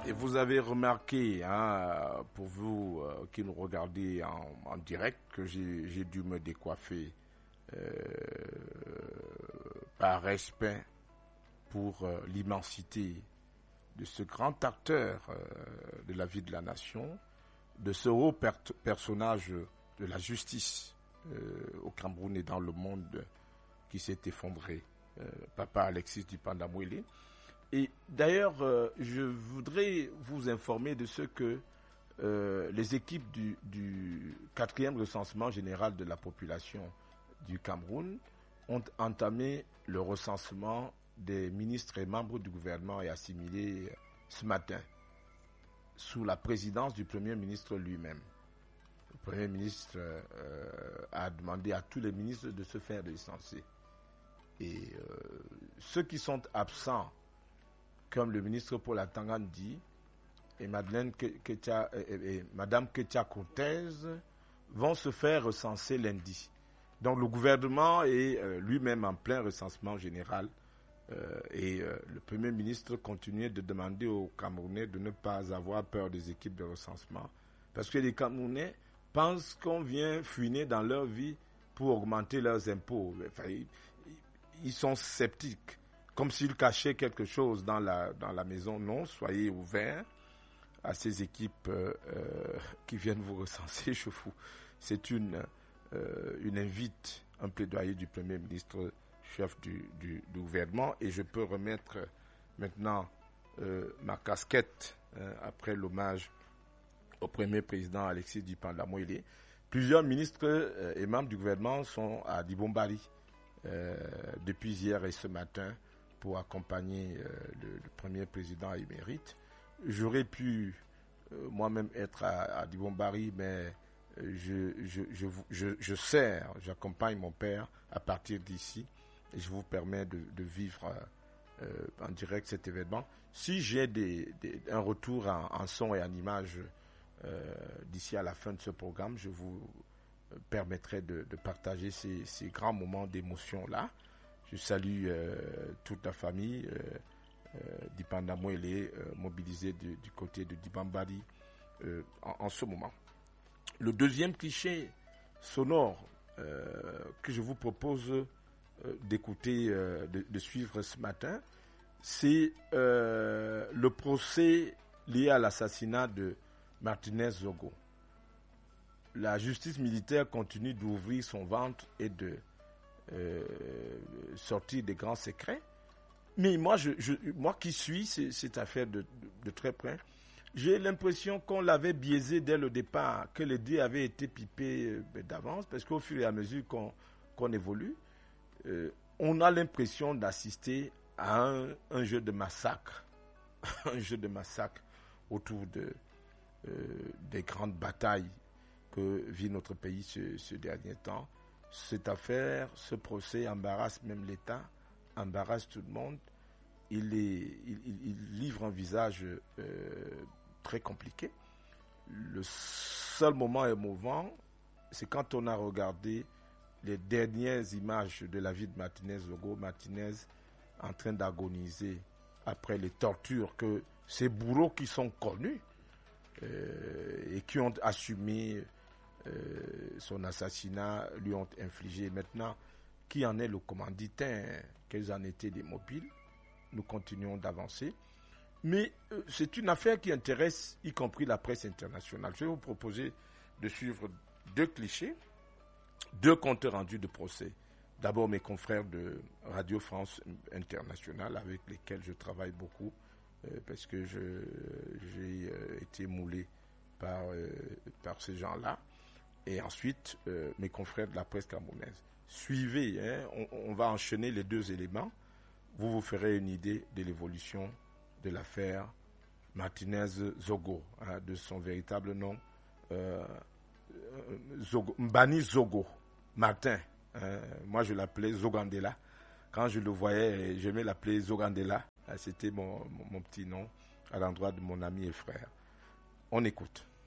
Et vous avez remarqué, pour vous qui nous regardez en direct, que j'ai dû me décoiffer par respect pour l'immensité de ce grand acteur de la vie de la nation, de ce haut personnage de la justice au Cameroun et dans le monde qui s'est effondré, Papa Alexis Dipanda-Mwele. Et d'ailleurs, je voudrais vous informer de ce que les équipes du 4e recensement général de la population du Cameroun ont entamé le recensement des ministres et membres du gouvernement et assimilés ce matin, sous la présidence du Premier ministre lui-même. Le Premier ministre a demandé à tous les ministres de se faire recenser. Et ceux qui sont absents, comme le ministre Paul Atangan dit, et Madame Ketia Cortez, vont se faire recenser lundi. Donc le gouvernement est lui-même en plein recensement général et le Premier ministre continue de demander aux Camerounais de ne pas avoir peur des équipes de recensement, parce que les Camerounais pensent qu'on vient fouiner dans leur vie pour augmenter leurs impôts. Enfin, ils sont sceptiques, comme s'ils cachaient quelque chose dans la maison. Non, soyez ouverts à ces équipes qui viennent vous recenser. C'est une invite, un plaidoyer du Premier ministre, chef du gouvernement. Et je peux remettre maintenant ma casquette après l'hommage au premier président Alexis Dipanda-Mwele. Plusieurs ministres et membres du gouvernement sont à Dibombari depuis hier et ce matin pour accompagner le premier président émérite. J'aurais pu moi-même être à Dibombari, mais j'accompagne mon père à partir d'ici et je vous permets de vivre en direct cet événement. Si j'ai un retour en son et en image d'ici à la fin de ce programme, je vous permettrai de partager ces grands moments d'émotion-là. Je salue toute la famille Dipanda-Mwele mobilisée du côté de Dibambari en ce moment. Le deuxième cliché sonore que je vous propose d'écouter, de suivre ce matin, c'est le procès lié à l'assassinat de Martinez Zogo. La justice militaire continue d'ouvrir son ventre et de sortir des grands secrets. Mais moi qui suis cette affaire de très près, j'ai l'impression qu'on l'avait biaisé dès le départ, que les dés avaient été pipés d'avance, parce qu'au fur et à mesure qu'on évolue, on a l'impression d'assister à un jeu de massacre, un jeu de massacre autour des grandes batailles que vit notre pays ce dernier temps. Cette affaire, ce procès embarrasse même l'État, embarrasse tout le monde. Il livre un visage très compliqué. Le seul moment émouvant, c'est quand on a regardé les dernières images de la vie de Martinez Zogo, Martinez en train d'agoniser après les tortures que ces bourreaux qui sont connus et qui ont assumé son assassinat lui ont infligé. Maintenant, qui en est le commanditaire, quels en étaient les mobiles? Nous continuons d'avancer. Mais c'est une affaire qui intéresse y compris la presse internationale. Je vais vous proposer de suivre deux clichés, deux comptes rendus de procès. D'abord mes confrères de Radio France Internationale avec lesquels je travaille beaucoup parce que j'ai été moulé par ces gens-là. Et ensuite, mes confrères de la presse camerounaise. Suivez, on va enchaîner les deux éléments. Vous ferez une idée de l'évolution de l'affaire Martinez Zogo, de son véritable nom, Mbani Zogo, Martin. Moi, je l'appelais Zogandela. Quand je le voyais, j'aimais l'appeler Zogandela. C'était mon petit nom à l'endroit de mon ami et frère. On écoute.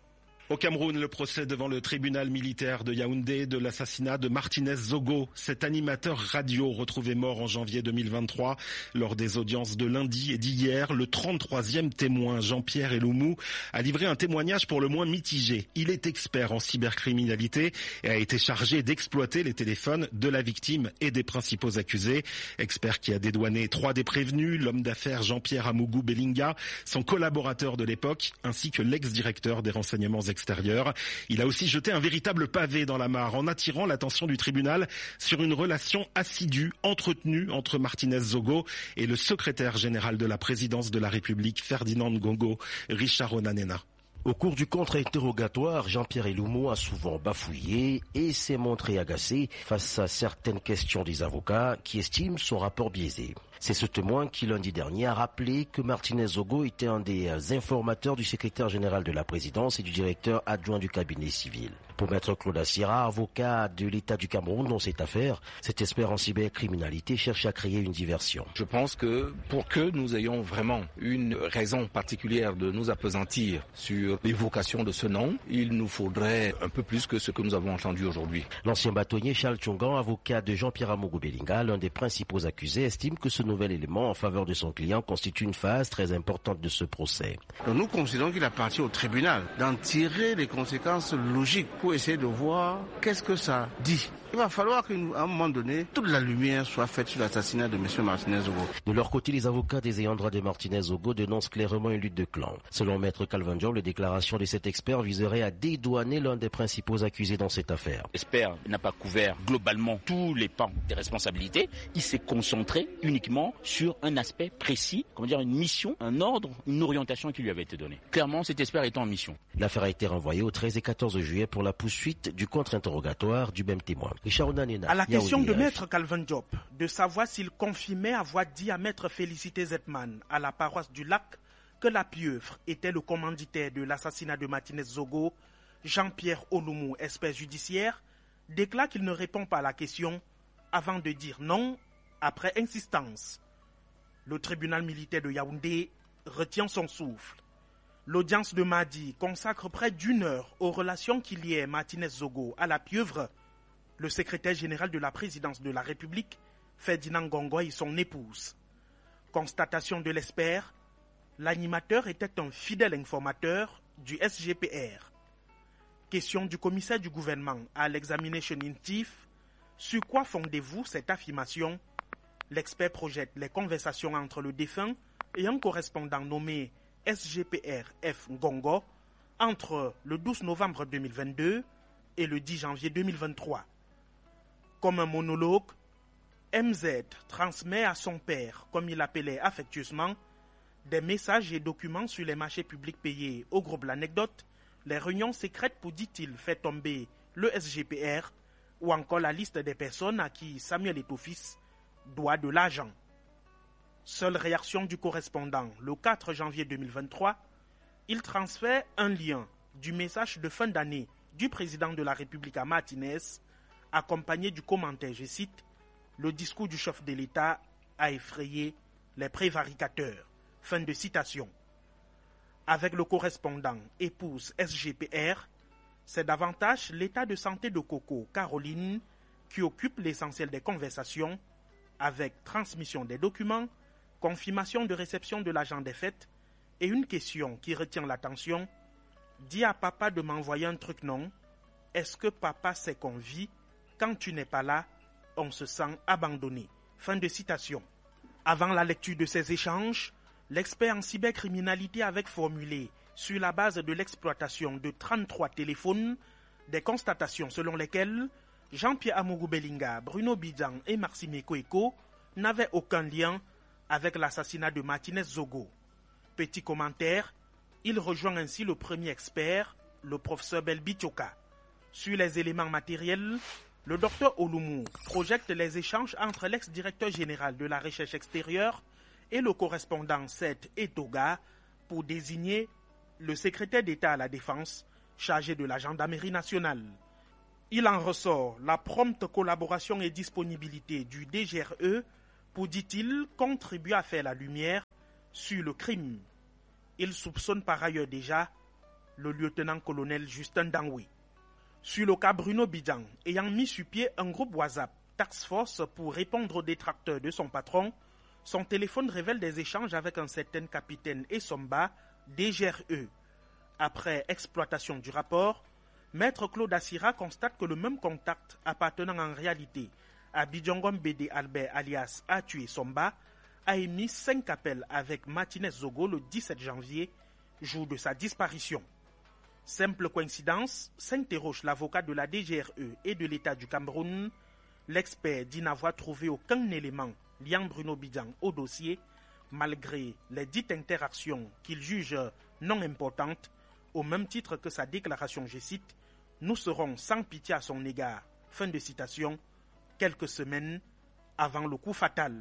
Au Cameroun, le procès devant le tribunal militaire de Yaoundé de l'assassinat de Martinez Zogo, cet animateur radio retrouvé mort en janvier 2023. Lors des audiences de lundi et d'hier, le 33e témoin, Jean-Pierre Eloumou, a livré un témoignage pour le moins mitigé. Il est expert en cybercriminalité et a été chargé d'exploiter les téléphones de la victime et des principaux accusés. Expert qui a dédouané 3 des prévenus, l'homme d'affaires Jean-Pierre Amougou Bellinga, son collaborateur de l'époque, ainsi que l'ex-directeur des renseignements extérieurs. Il a aussi jeté un véritable pavé dans la mare en attirant l'attention du tribunal sur une relation assidue, entretenue entre Martinez Zogo et le secrétaire général de la présidence de la République, Ferdinand Ngongo, Richard Onanena. Au cours du contre-interrogatoire, Jean-Pierre Eloumou a souvent bafouillé et s'est montré agacé face à certaines questions des avocats qui estiment son rapport biaisé. C'est ce témoin qui, lundi dernier, a rappelé que Martinez Zogo était un des informateurs du secrétaire général de la présidence et du directeur adjoint du cabinet civil. Pour maître Claude Assira, avocat de l'État du Cameroun dans cette affaire, cet expert en cybercriminalité cherche à créer une diversion. Je pense que pour que nous ayons vraiment une raison particulière de nous appesantir sur l'évocation de ce nom, il nous faudrait un peu plus que ce que nous avons entendu aujourd'hui. L'ancien bâtonnier Charles Tchongan, avocat de Jean-Pierre Amougou Bellinga, l'un des principaux accusés, estime que ce nouvel élément en faveur de son client constitue une phase très importante de ce procès. Nous considérons qu'il appartient au tribunal d'en tirer les conséquences logiques pour essayer de voir qu'est-ce que ça dit. Il va falloir qu'à un moment donné, toute la lumière soit faite sur l'assassinat de M. Martinez Zogo. De leur côté, les avocats des ayants droit de Martinez Zogo dénoncent clairement une lutte de clans. Selon Maître Calvin Diop, les déclarations de cet expert viseraient à dédouaner l'un des principaux accusés dans cette affaire. L'expert n'a pas couvert globalement tous les pans des responsabilités. Il s'est concentré uniquement sur un aspect précis, une mission, un ordre, une orientation qui lui avait été donnée. Clairement, cet expert est en mission. L'affaire a été renvoyée au 13 et 14 juillet pour la poursuite du contre-interrogatoire du même témoin. Richard Onanena, à la question de Maître Calvin Diop, de savoir s'il confirmait avoir dit à Maître Félicité Zetman à la paroisse du Lac que la pieuvre était le commanditaire de l'assassinat de Martinez Zogo, Jean-Pierre Eloumou, expert judiciaire, déclare qu'il ne répond pas à la question avant de dire non après insistance. Le tribunal militaire de Yaoundé retient son souffle. L'audience de mardi consacre près d'1 heure aux relations qui liaient Martinez Zogo à la pieuvre. Le secrétaire général de la présidence de la République, Ferdinand Ngongo, et son épouse. Constatation de l'expert, l'animateur était un fidèle informateur du SGPR. Question du commissaire du gouvernement à l'examination in chief. Sur quoi fondez-vous cette affirmation? L'expert projette les conversations entre le défunt et un correspondant nommé SGPR F. Ngongo entre le 12 novembre 2022 et le 10 janvier 2023. Comme un monologue, MZ transmet à son père, comme il l'appelait affectueusement, des messages et documents sur les marchés publics payés au groupe L'Anecdote, les réunions secrètes pour, dit-il, faire tomber le SGPR ou encore la liste des personnes à qui Samuel Eto'o-Fils doit de l'argent. Seule réaction du correspondant, le 4 janvier 2023, il transfère un lien du message de fin d'année du président de la République à Martinez, accompagné du commentaire, je cite, « Le discours du chef de l'État a effrayé les prévaricateurs ». Fin de citation. Avec le correspondant épouse SGPR, c'est davantage l'état de santé de Coco, Caroline, qui occupe l'essentiel des conversations, avec transmission des documents, confirmation de réception de l'agent des fêtes et une question qui retient l'attention. Dis à papa de m'envoyer un truc, non? Est-ce que papa sait qu'on vit? Quand tu n'es pas là, on se sent abandonné. Fin de citation. Avant la lecture de ces échanges, l'expert en cybercriminalité avait formulé, sur la base de l'exploitation de 33 téléphones, des constatations selon lesquelles Jean-Pierre Amougou Bellinga, Bruno Bidjan et Maxime Koeko n'avaient aucun lien avec l'assassinat de Martinez Zogo. Petit commentaire, il rejoint ainsi le premier expert, le professeur Belbi Tchoka. Sur les éléments matériels, le docteur Eloumou projette les échanges entre l'ex-directeur général de la recherche extérieure et le correspondant Seth Etoga pour désigner le secrétaire d'État à la Défense chargé de la gendarmerie nationale. Il en ressort la prompte collaboration et disponibilité du DGRE pour, dit-il, contribuer à faire la lumière sur le crime. Il soupçonne par ailleurs déjà le lieutenant-colonel Justin Danwe. Sur le cas Bruno Bidjan, ayant mis sur pied un groupe WhatsApp Task Force pour répondre aux détracteurs de son patron, son téléphone révèle des échanges avec un certain capitaine Essomba, DGRE. Après exploitation du rapport, Maître Claude Assira constate que le même contact appartenant en réalité à Bidjongom Bédé Albert alias Atu Essomba a émis 5 appels avec Martinez Zogo le 17 janvier, jour de sa disparition. Simple coïncidence, s'interroge l'avocat de la DGRE et de l'État du Cameroun. L'expert dit n'avoir trouvé aucun élément liant Bruno Bidjan au dossier, malgré les dites interactions qu'il juge non importantes, au même titre que sa déclaration, je cite, « Nous serons sans pitié à son égard », fin de citation, quelques semaines avant le coup fatal.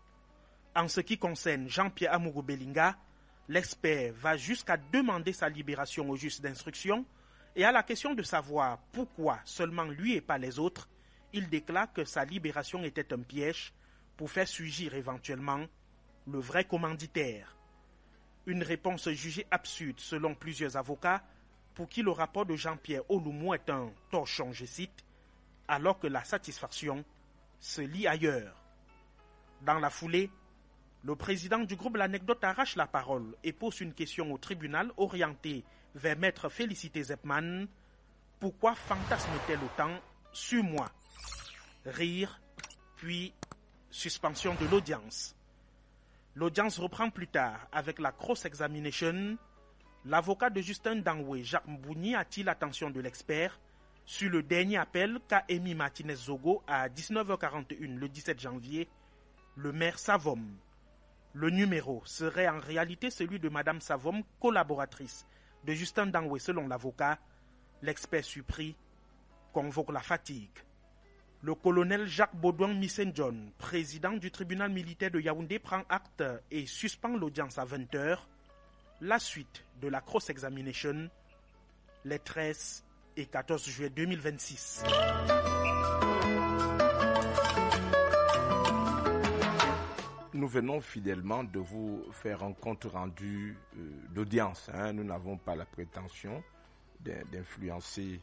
En ce qui concerne Jean-Pierre Amourou Belinga, l'expert va jusqu'à demander sa libération au juge d'instruction et à la question de savoir pourquoi seulement lui et pas les autres, il déclare que sa libération était un piège pour faire surgir éventuellement le vrai commanditaire. Une réponse jugée absurde selon plusieurs avocats pour qui le rapport de Jean-Pierre Oloumou est un torchon, je cite, alors que la satisfaction se lit ailleurs. Dans la foulée, le président du groupe L'Anecdote arrache la parole et pose une question au tribunal orientée vers Maître Félicité Zepman. Pourquoi fantasme-t-elle autant sur moi? Rire, puis suspension de l'audience. L'audience reprend plus tard avec la cross-examination. L'avocat de Justin Danwe, Jacques Mbouni, attire l'attention de l'expert sur le dernier appel qu'a émis Martinez Zogo à 19h41 le 17 janvier, le maire Savom. Le numéro serait en réalité celui de Madame Savom, collaboratrice de Justin Danwe selon l'avocat. L'expert surpris convoque la fatigue. Le colonel Jacques Baudouin Missenjon, président du tribunal militaire de Yaoundé, prend acte et suspend l'audience à 20h. La suite de la cross-examination, les 13 et 14 juillet 2026. Nous venons fidèlement de vous faire un compte rendu d'audience. Nous n'avons pas la prétention d'influencer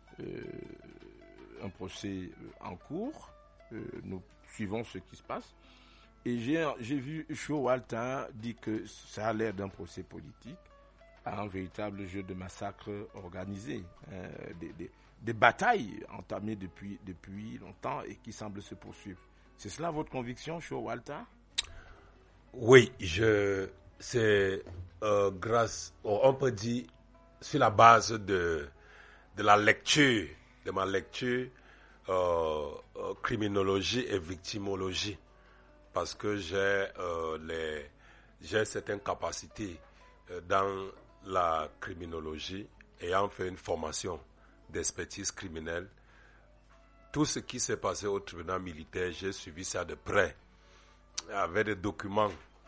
un procès en cours. Nous suivons ce qui se passe. Et j'ai vu Showalta dire que ça a l'air d'un procès politique, à un véritable jeu de massacre organisé, des batailles entamées depuis longtemps et qui semblent se poursuivre. C'est cela votre conviction, Showalta? Oui, c'est grâce, on peut dire, sur la base de la lecture, de ma lecture criminologie et victimologie, parce que j'ai certaines capacités dans la criminologie, ayant fait une formation d'expertise criminelle. Tout ce qui s'est passé au tribunal militaire, j'ai suivi ça de près, avec des documents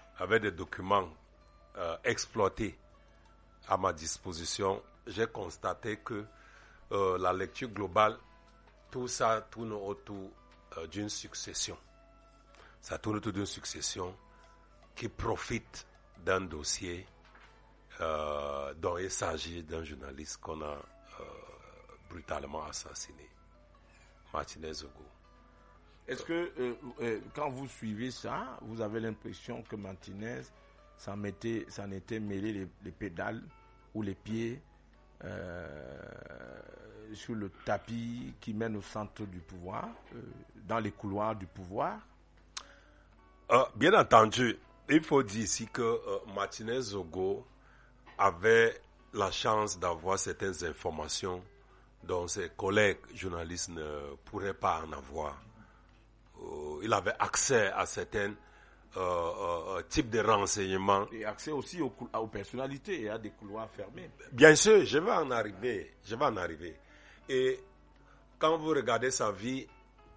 exploités à ma disposition. J'ai constaté que la lecture globale, tout ça tourne autour d'une succession. Ça tourne autour d'une succession qui profite d'un dossier dont il s'agit d'un journaliste qu'on a brutalement assassiné, Martinez Zogo. Est-ce que quand vous suivez ça, vous avez l'impression que Martinez s'en était mêlé les pédales ou les pieds sur le tapis qui mène au centre du pouvoir, dans les couloirs du pouvoir? Bien entendu, il faut dire ici que Martinez Zogo avait la chance d'avoir certaines informations dont ses collègues journalistes ne pourraient pas en avoir. Il avait accès à certains types de renseignements. Et accès aussi aux personnalités et à des couloirs fermés. Bien sûr, je vais en arriver. Et quand vous regardez sa vie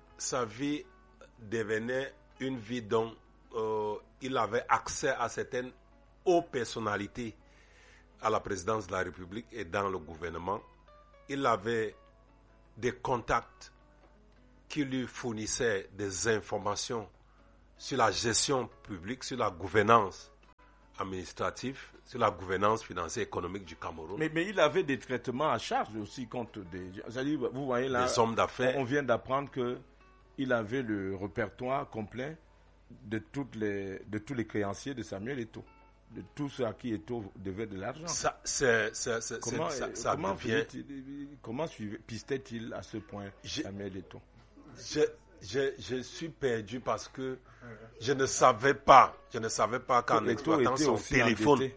devenait une vie dont il avait accès à certaines hautes personnalités à la présidence de la République et dans le gouvernement. Il avait des contacts qui lui fournissaient des informations sur la gestion publique, sur la gouvernance administratif sur la gouvernance financière et économique du Cameroun. Mais il avait des traitements à charge aussi contre des... C'est-à-dire, vous voyez là, des hommes d'affaires. On vient d'apprendre qu'il avait le répertoire complet de tous les créanciers de Samuel Eto'o, de tous ceux à qui Eto'o devait de l'argent. Comment pistait-il à ce point Samuel Eto'o? Je suis perdu parce que je ne savais pas qu'en exploitant son téléphone,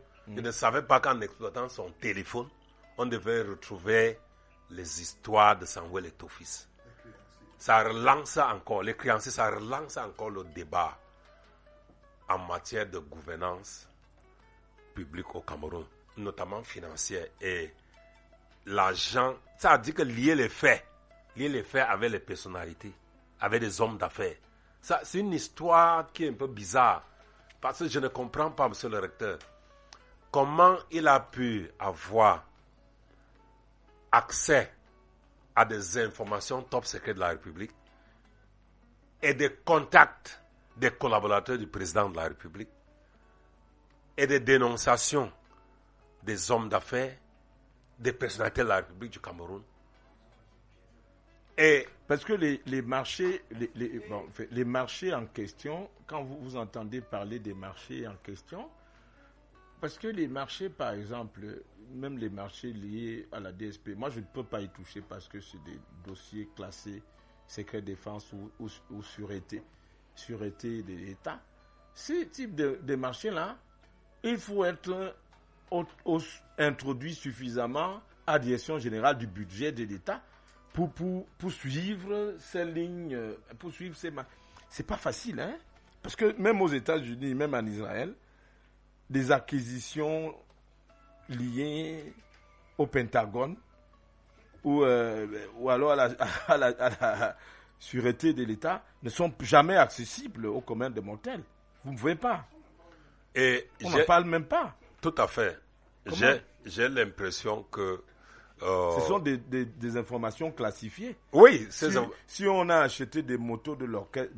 on devait retrouver les histoires de Samuel Eto'o fils. Ça relance encore, les créanciers, ça relance encore le débat en matière de gouvernance publique au Cameroun, notamment financière. Et l'argent, ça a dit que lier les faits avec les personnalités, avec des hommes d'affaires. Ça, c'est une histoire qui est un peu bizarre, parce que je ne comprends pas, monsieur le recteur, comment il a pu avoir accès à des informations top secrètes de la République et des contacts des collaborateurs du président de la République et des dénonciations des hommes d'affaires, des personnalités de la République du Cameroun. Et parce que les marchés en question, quand vous entendez parler des marchés en question, parce que les marchés, par exemple, même les marchés liés à la DSP, moi je ne peux pas y toucher parce que c'est des dossiers classés secret défense ou sûreté de l'État. Ces types de marchés-là, il faut être introduit suffisamment à la direction générale du budget de l'État pour suivre ces lignes, pour suivre ces marchés. C'est pas facile, hein? Parce que même aux États-Unis, même en Israël, des acquisitions liées au Pentagone ou alors à la sûreté de l'État ne sont jamais accessibles aux communs de mortels. Vous ne pouvez pas. Et on n'en parle même pas. Tout à fait. J'ai l'impression que... Ce sont des informations classifiées. Oui. Si on a acheté des motos de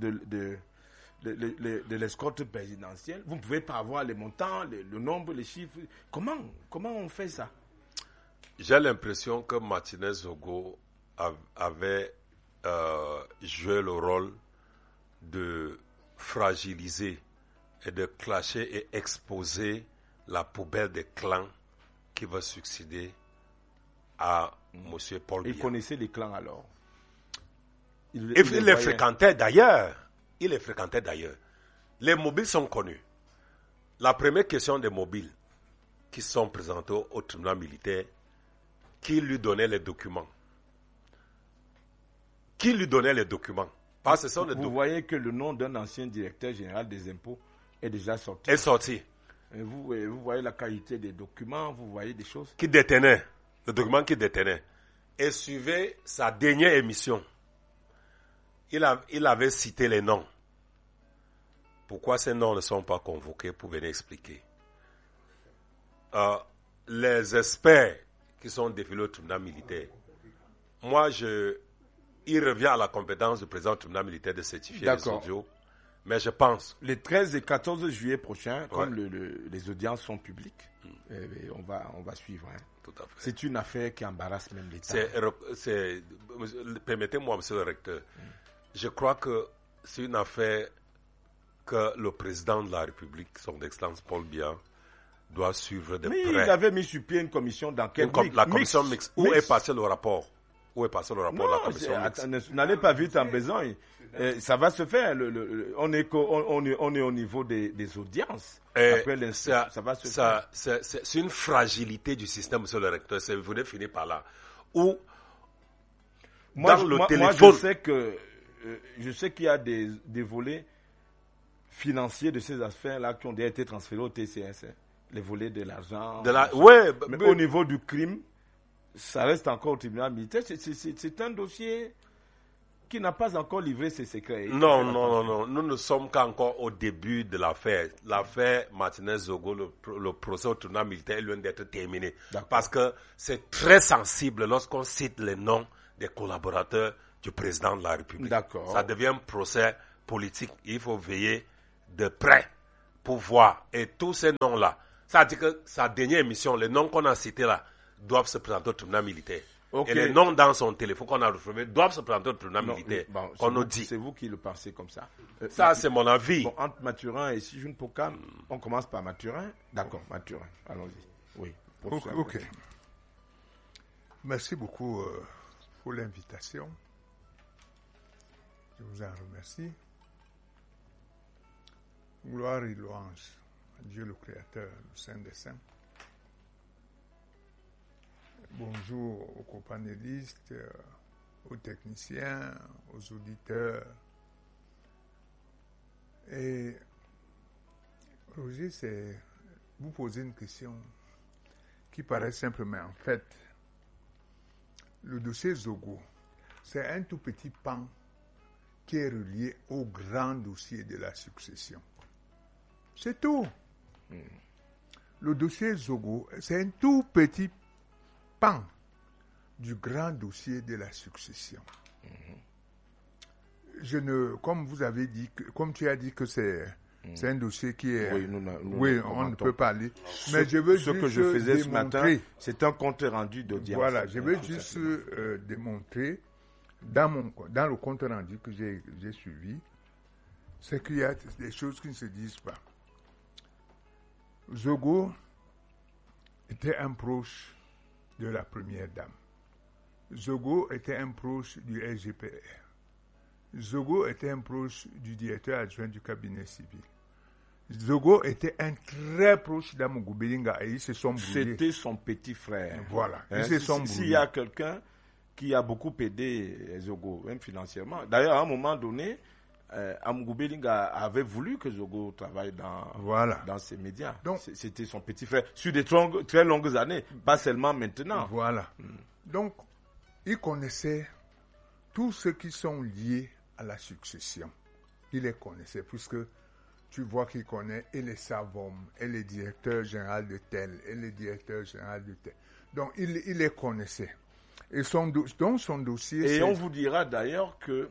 l'escorte présidentielle, vous ne pouvez pas avoir les montants, le nombre, les chiffres. Comment on fait ça? J'ai l'impression que Martinez Zogo avait joué le rôle de fragiliser et de clasher et exposer la poubelle des clans qui va succéder à M. Paul Biya. Il connaissait les clans alors? Il les fréquentait d'ailleurs. Les mobiles sont connus. La première question des mobiles qui sont présentés au tribunal militaire, qui lui donnait les documents? Parce que ce sont vous voyez que le nom d'un ancien directeur général des impôts est déjà sorti. Et vous voyez la qualité des documents, vous voyez des choses. Le document qu'il détenait. Et suivait sa dernière émission. Il avait cité les noms. Pourquoi ces noms ne sont pas convoqués pour venir expliquer? Les experts qui sont défilés au tribunal militaire, il revient à la compétence du président du tribunal militaire de certifier les audios. Mais je pense... Les 13 et 14 juillet prochains, comme les audiences sont publiques, on va suivre. Hein. Tout à fait. C'est une affaire qui embarrasse même l'État. Permettez-moi, monsieur le recteur, je crois que c'est une affaire que le président de la République, son Excellence Paul Biya, doit suivre de près. Mais il avait mis sur pied une commission d'enquête. La commission mixte. Où est passé le rapport? De la commission mixte? N'allez pas vite en besogne. Ça va se faire. On est au niveau des audiences. Après, ça va se faire. C'est une fragilité du système, monsieur le recteur. Vous venez finir par là. Où, moi, je sais qu'il y a des volets financiers de ces affaires-là qui ont déjà été transférés au TCS. Les volets de l'argent. Mais au niveau du crime, ça reste encore au tribunal militaire. C'est un dossier qui n'a pas encore livré ses secrets. Non. Nous ne sommes qu'encore au début de l'affaire. L'affaire Martinez Zogo, le procès au tribunal militaire est loin d'être terminé. Parce que c'est très sensible lorsqu'on cite les noms des collaborateurs du président de la République. Ça devient un procès politique. Il faut veiller de près pouvoir et tous ces noms-là, ça veut dire que sa dernière émission, les noms qu'on a cités là, doivent se présenter au tribunal militaire. Okay. Et les noms dans son téléphone qu'on a retrouvés doivent se présenter au tribunal militaire. Qu'on nous dit. C'est vous qui le pensez comme ça. Ça, c'est mon avis. Bon, entre Mathurin et Sijun Pokam, on commence par Mathurin. D'accord, Mathurin, allons-y. Oui. Ok. Merci beaucoup pour l'invitation. Je vous en remercie. Gloire et louange à Dieu le Créateur, le Saint des Saints. Bonjour aux copanélistes, aux techniciens, aux auditeurs. Et Roger, c'est vous poser une question qui paraît simple, mais en fait, le dossier Zogo, c'est un tout petit pan qui est relié au grand dossier de la succession. C'est tout. Le dossier Zogo, c'est un tout petit pan du grand dossier de la succession. Comme vous avez dit, comme tu as dit que c'est un dossier qui est... Oui, on ne peut pas aller. Mais je veux ce juste que je faisais ce matin, c'est un compte rendu d'audience. Voilà, je veux juste démontrer, dans le compte rendu que j'ai suivi, c'est qu'il y a des choses qui ne se disent pas. Zogo était un proche de la première dame. Zogo était un proche du SGPR. Zogo était un proche du directeur adjoint du cabinet civil. Zogo était un très proche d'Amogou Belinga et ils se sont brouillés. C'était son petit frère. Voilà, ils se sont brouillés. S'il y a quelqu'un qui a beaucoup aidé Zogo, même financièrement. D'ailleurs, à un moment donné, Amogou Belinga avait voulu que Zogo travaille dans ces médias. Donc, c'était son petit frère. Sur des très longues années, pas seulement maintenant. Voilà. Donc, il connaissait tous ceux qui sont liés à la succession. Il les connaissait, puisque tu vois qu'il connaît et les Savom, et les directeurs généraux de tel, et les directeurs généraux de tel. Donc, il les connaissait. Et dans son dossier... Et on vous dira d'ailleurs que,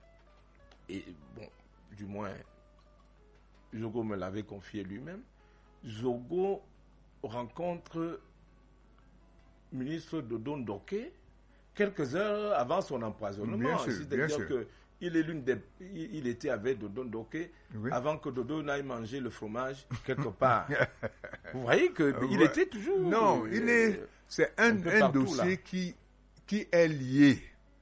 du moins, Zogo me l'avait confié lui-même, Zogo rencontre le ministre Dodo Ndoké quelques heures avant son empoisonnement. C'est-à-dire qu'il était avec Dodo Ndoké avant que Dodo n'aille manger le fromage quelque part. Vous voyez qu'il était toujours... Non, c'est un dossier qui est lié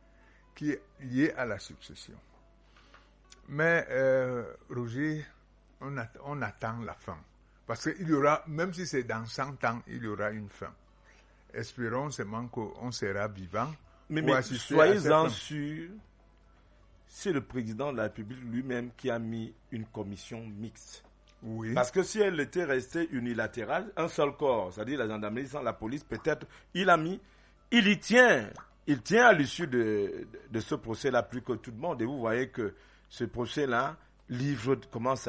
à la succession. Mais Roger, on attend la fin. Parce qu'il y aura, même si c'est dans 100 ans, il y aura une fin. Espérons seulement qu'on sera vivant. Mais soyez-en sûrs, c'est le président de la République lui-même qui a mis une commission mixte. Oui. Parce que si elle était restée unilatérale, un seul corps, c'est-à-dire la gendarmerie sans la police, peut-être, il y tient à l'issue de ce procès-là plus que tout le monde. Et vous voyez que ce procès-là livre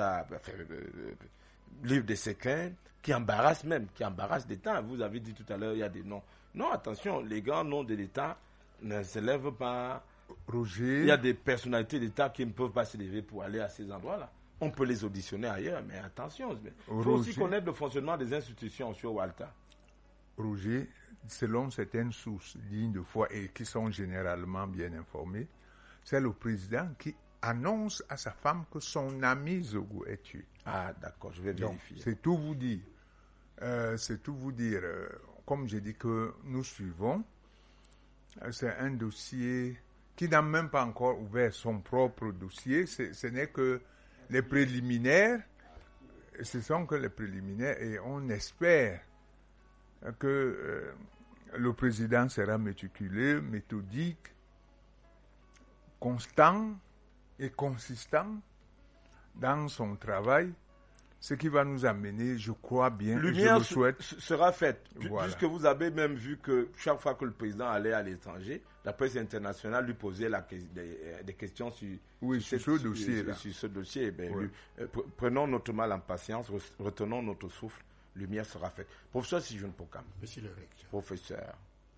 des secrets qui embarrassent l'État. Vous avez dit tout à l'heure, il y a des noms. Non, attention, les grands noms de l'État ne se lèvent pas. Roger. Il y a des personnalités d'État qui ne peuvent pas se lever pour aller à ces endroits-là. On peut les auditionner ailleurs, mais attention. Il faut aussi connaître le fonctionnement des institutions sur Walta. Roger, selon certaines sources dignes de foi et qui sont généralement bien informées, c'est le président qui annonce à sa femme que son ami Zogo est tué. Ah, d'accord, je vais vérifier. Donc, c'est tout vous dire. Comme j'ai dit que nous suivons, c'est un dossier qui n'a même pas encore ouvert son propre dossier. Ce n'est que les préliminaires. Ce sont que les préliminaires et on espère que le président sera méticuleux, méthodique, constant et consistant dans son travail, ce qui va nous amener, je crois bien, Lumière je le souhaite, sera faite. Voilà. Puisque vous avez même vu que chaque fois que le président allait à l'étranger, la presse internationale lui posait des questions sur ce dossier-là. Sur ce dossier. Prenons notre mal en patience, retenons notre souffle, lumière sera faite. Professeur Sijun Pokam. Monsieur le recteur. Professeur.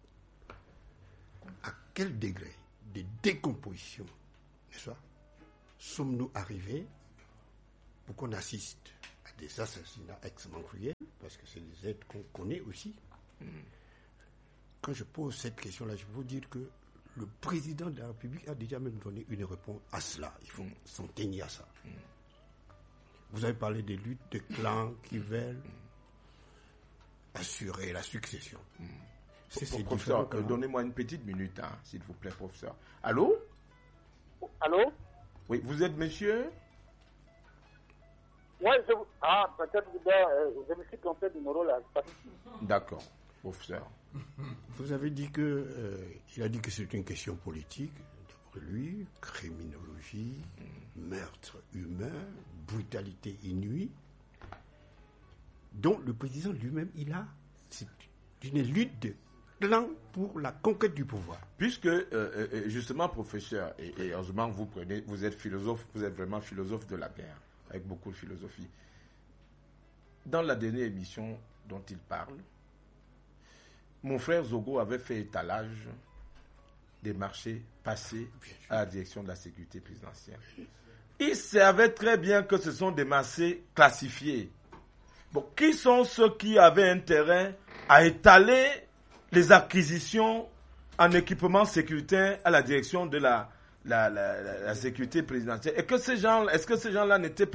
À quel degré de décomposition, n'est-ce pas, sommes-nous arrivés pour qu'on assiste à des assassinats ex-meurtriers, parce que c'est des êtres qu'on connaît aussi. Quand je pose cette question-là, je veux dire que le président de la République a déjà même donné une réponse à cela. Il faut s'en tenir à ça. Vous avez parlé des luttes de clans qui veulent assurer la succession. Professeur, donnez-moi une petite minute, s'il vous plaît, professeur. Allô? Allô? Oui, vous êtes monsieur? Oui, peut-être je me suis trompé de numéro là. D'accord, professeur. Vous avez dit il a dit que c'est une question politique, d'après lui, criminologie, meurtre humain, brutalité inouïe, dont le président lui-même, c'est une lutte de clan pour la conquête du pouvoir. Puisque, justement, professeur, et heureusement que vous êtes philosophe, vous êtes vraiment philosophe de la guerre, avec beaucoup de philosophie. Dans la dernière émission dont il parle, mon frère Zogo avait fait étalage des marchés passés à la direction de la sécurité présidentielle. Il savait très bien que ce sont des marchés classifiés. Bon, qui sont ceux qui avaient intérêt à étaler les acquisitions en équipement sécuritaire à la direction de la sécurité présidentielle? Et que est-ce que ces gens-là n'étaient pas